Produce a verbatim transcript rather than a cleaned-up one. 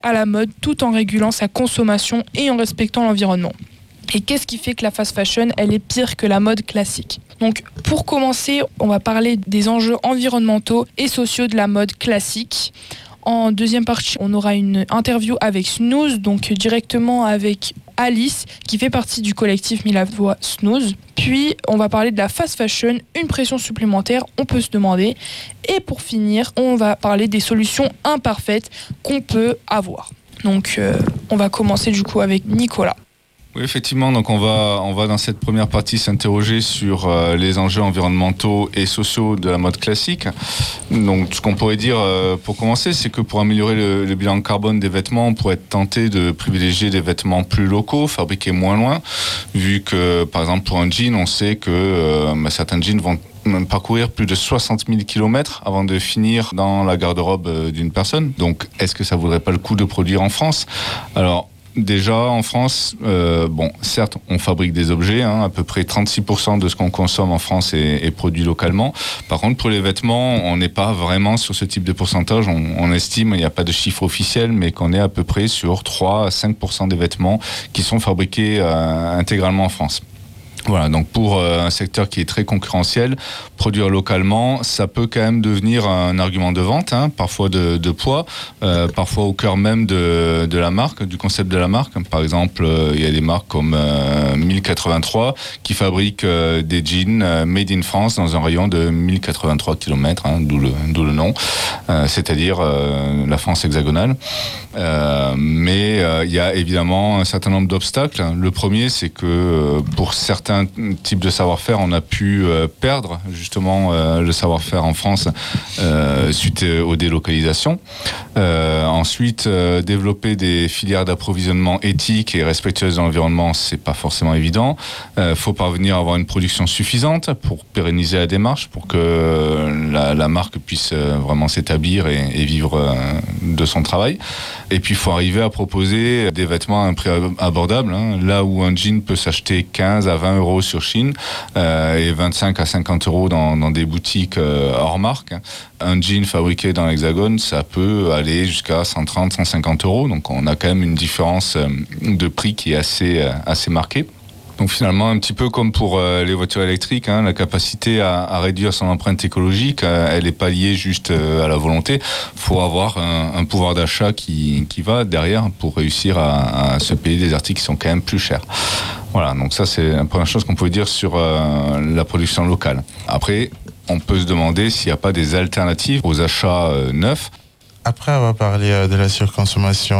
à la mode tout en régulant sa consommation et en respectant l'environnement. Et qu'est-ce qui fait que la fast fashion, elle est pire que la mode classique ? Donc, pour commencer, on va parler des enjeux environnementaux et sociaux de la mode classique. En deuxième partie, on aura une interview avec Snooze, donc directement avec Alice, qui fait partie du collectif Mille la Voix Snooze. Puis, on va parler de la fast fashion, une pression supplémentaire, on peut se demander. Et pour finir, on va parler des solutions imparfaites qu'on peut avoir. Donc, euh, on va commencer du coup avec Nicolas. Oui, effectivement, donc on va, on va dans cette première partie s'interroger sur euh, les enjeux environnementaux et sociaux de la mode classique. Donc, ce qu'on pourrait dire euh, pour commencer, c'est que pour améliorer le, le bilan carbone des vêtements, on pourrait être tenté de privilégier des vêtements plus locaux, fabriqués moins loin, vu que, par exemple, pour un jean, on sait que euh, bah, certains jeans vont parcourir plus de soixante mille kilomètres avant de finir dans la garde-robe d'une personne. Donc, est-ce que ça vaudrait pas le coup de produire en France ? Alors, déjà, en France, euh, bon, certes, on fabrique des objets, hein, à peu près trente-six pour cent de ce qu'on consomme en France est, est produit localement. Par contre, pour les vêtements, on n'est pas vraiment sur ce type de pourcentage. On, on estime, il n'y a pas de chiffre officiel, mais qu'on est à peu près sur trois à cinq pour cent des vêtements qui sont fabriqués euh, intégralement en France. Voilà, donc pour euh, un secteur qui est très concurrentiel, produire localement, ça peut quand même devenir un argument de vente, hein, parfois de, de poids, euh, parfois au cœur même de, de la marque, du concept de la marque. Par exemple, euh, il y a des marques comme euh, mille quatre-vingt-trois qui fabriquent euh, des jeans euh, made in France dans un rayon de mille quatre-vingt-trois kilomètres, hein, d'où le, d'où le nom, euh, c'est-à-dire euh, la France hexagonale. Euh, mais euh, il y a évidemment un certain nombre d'obstacles. Le premier, c'est que euh, pour certains types de savoir-faire, on a pu euh, perdre justement euh, le savoir-faire en France euh, suite aux délocalisations. Euh, ensuite, euh, développer des filières d'approvisionnement éthiques et respectueuses de l'environnement, c'est pas forcément évident. Euh, faut parvenir à avoir une production suffisante pour pérenniser la démarche, pour que la, la marque puisse vraiment s'établir et, et vivre euh, de son travail. Et puis, il faut arriver à proposer des vêtements à un prix abordable, hein, là où un jean peut s'acheter quinze à vingt euros sur Chine euh, et vingt-cinq à cinquante euros dans, dans des boutiques euh, hors marque. Un jean fabriqué dans l'Hexagone, ça peut aller jusqu'à cent trente à cent cinquante euros. Donc, on a quand même une différence de prix qui est assez, assez marquée. Donc finalement, un petit peu comme pour euh, les voitures électriques, hein, la capacité à, à réduire son empreinte écologique, euh, elle n'est pas liée juste euh, à la volonté. Il faut avoir un, un pouvoir d'achat qui, qui va derrière pour réussir à, à se payer des articles qui sont quand même plus chers. Voilà, donc ça c'est la première chose qu'on peut dire sur euh, la production locale. Après, on peut se demander s'il n'y a pas des alternatives aux achats euh, neufs. Après avoir parlé euh, de la surconsommation